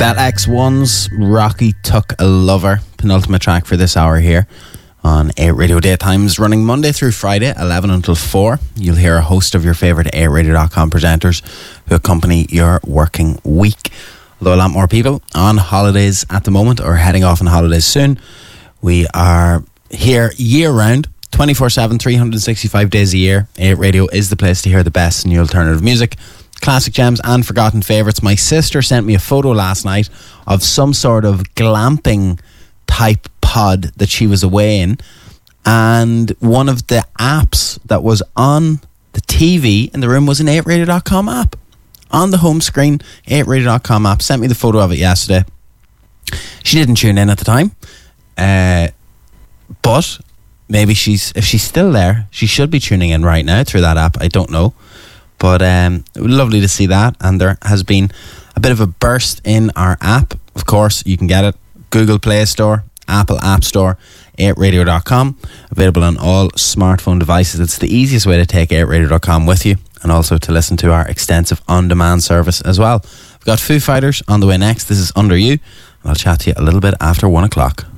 That X1's Rocky Took a Lover, penultimate track for this hour here on 8 Radio Daytimes, running Monday through Friday, 11 until 4. You'll hear a host of your favourite 8radio.com presenters who accompany your working week. Although a lot more people on holidays at the moment or heading off on holidays soon, we are here year-round, 24/7, 365 days a year. 8 Radio is the place to hear the best new alternative music, classic gems and forgotten favourites. My sister sent me a photo last night of some sort of glamping type pod that she was away in, and one of the apps that was on the TV in the room was an 8radio.com app. On the home screen, 8radio.com app. Sent me the photo of it yesterday. She didn't tune in at the time, but maybe if she's still there, she should be tuning in right now through that app. I don't know. But lovely to see that. And there has been a bit of a burst in our app. Of course, you can get it. Google Play Store, Apple App Store, 8radio.com. Available on all smartphone devices. It's the easiest way to take 8radio.com with you, and also to listen to our extensive on-demand service as well. We've got Foo Fighters on the way next. This is Under You. And I'll chat to you a little bit after 1 o'clock.